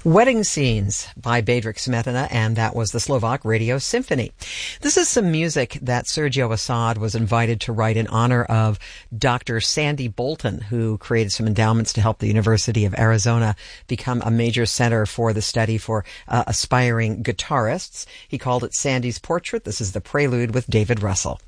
Wedding Scenes by Bedřich Smetana, and that was the Slovak Radio Symphony. This is some music that Sergio Assad was invited to write in honor of Dr. Sandy Bolton, who created some endowments to help the University of Arizona become a major center for the study for aspiring guitarists. He called it Sandy's Portrait. This is the Prelude with David Russell.